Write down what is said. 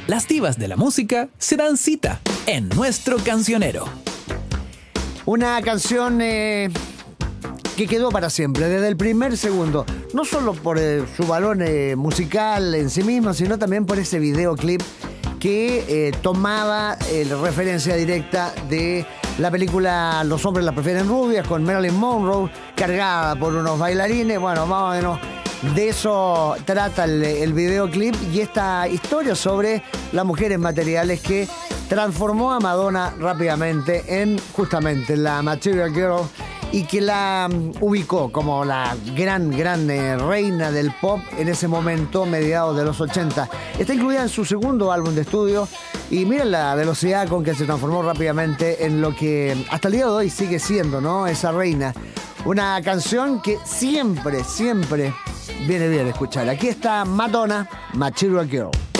Las divas de la música se dan cita en nuestro cancionero. Una canción que quedó para siempre, desde el primer segundo. No solo por su valor musical en sí mismo, sino también por ese videoclip que tomaba referencia directa de la película Los hombres la prefieren rubias, con Marilyn Monroe, cargada por unos bailarines. Bueno, más o menos de eso trata el videoclip y esta historia sobre las mujeres materiales que transformó a Madonna rápidamente en justamente la Material Girl y que la ubicó como la gran reina del pop en ese momento, mediados de los 80. Está incluida en su segundo álbum de estudio y miren la velocidad con que se transformó rápidamente en lo que hasta el día de hoy sigue siendo, ¿no? Esa reina. Una canción que siempre viene bien escuchar. Aquí está Madonna, Material Girl.